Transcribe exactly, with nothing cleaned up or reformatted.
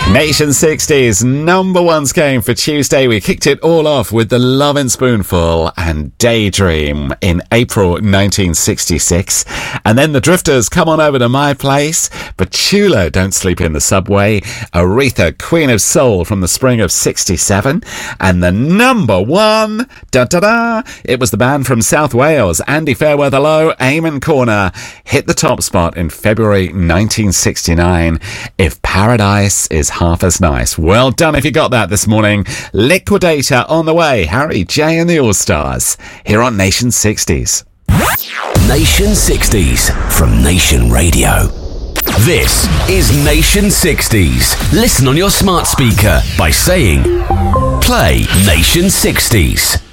Nation sixties, number ones came for Tuesday. We kicked it all off with the Lovin' Spoonful and Daydream in April nineteen sixty-six. And then the Drifters, Come On Over to My Place. Petula, Don't Sleep in the Subway. Aretha, Queen of Soul from the spring of sixty-seven. And the number one, da-da-da, it was the band from South Wales, Andy Fairweather-Low, Amen Corner, hit the top spot in February nineteen sixty-nine. If Paradise is half as nice. Well done if you got that this morning. Liquidator on the way. Harry J and the All-Stars here on Nation sixties. Nation sixties from Nation Radio. This is Nation sixties. Listen on your smart speaker by saying, play Nation sixties.